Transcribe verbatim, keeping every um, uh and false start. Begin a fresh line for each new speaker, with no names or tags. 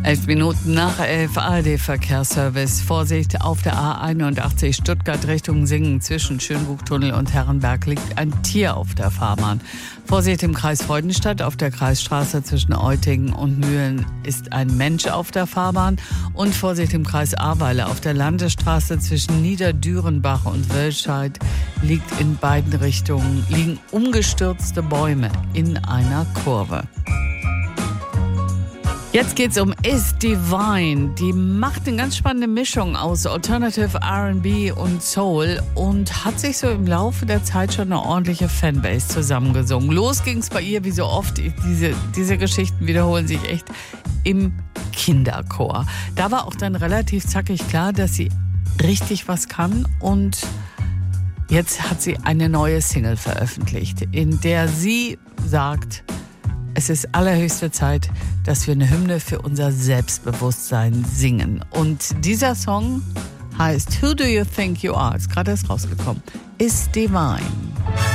Elf Minuten nach elf, A R D-Verkehrsservice. Vorsicht, auf der A einundachtzig Stuttgart Richtung Singen zwischen Schönbuchtunnel und Herrenberg liegt ein Tier auf der Fahrbahn. Vorsicht im Kreis Freudenstadt, auf der Kreisstraße zwischen Eutingen und Mühlen ist ein Mensch auf der Fahrbahn. Und Vorsicht im Kreis Ahrweiler, auf der Landesstraße zwischen Niederdürenbach und Wölscheid liegt in beiden Richtungen, liegen umgestürzte Bäume in einer Kurve. Jetzt geht's um Is Divine. Die macht eine ganz spannende Mischung aus Alternative R and B und Soul und hat sich so im Laufe der Zeit schon eine ordentliche Fanbase zusammengesungen. Los ging's bei ihr, wie so oft. Diese, diese Geschichten wiederholen sich echt im Kinderchor. Da war auch dann relativ zackig klar, dass sie richtig was kann, und jetzt hat sie eine neue Single veröffentlicht, in der sie sagt, es ist allerhöchste Zeit, dass wir eine Hymne für unser Selbstbewusstsein singen. Und dieser Song heißt Who Do You Think You Are? Ist gerade erst rausgekommen. Is Divine.